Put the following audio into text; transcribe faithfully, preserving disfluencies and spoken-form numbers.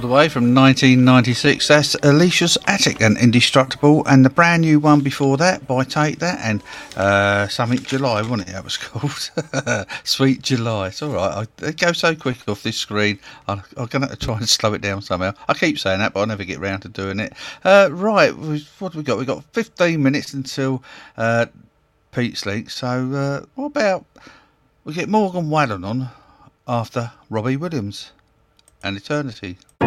the way from nineteen ninety-six. That's Alicia's Attic and Indestructible, and the brand new one before that by Take That and uh, something July, wasn't it? That was called Sweet July. It's all right. I, it goes so quick off this screen. I'm, I'm going to have to try and slow it down somehow. I keep saying that, but I never get round to doing it. Uh, right, what have we got? We've got fifteen minutes until uh, Pete's Link. So uh, what about we get Morgan Wallen on after Robbie Williams and Eternity?